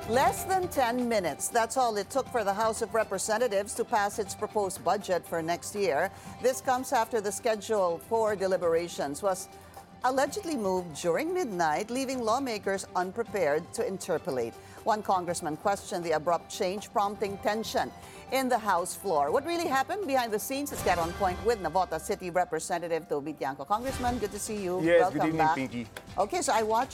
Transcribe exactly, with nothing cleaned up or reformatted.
Less than ten minutes. That's all it took for the House of Representatives to pass its proposed budget for next year. This comes after the schedule for deliberations was allegedly moved during midnight, leaving lawmakers unprepared to interpolate. One congressman questioned the abrupt change, prompting tension in the House floor. What really happened behind the scenes? Let's get on point with Navota City Representative Toby Tiangco. Congressman, good to see you. Yes, Welcome good evening, back. Pinky. Okay, so I watched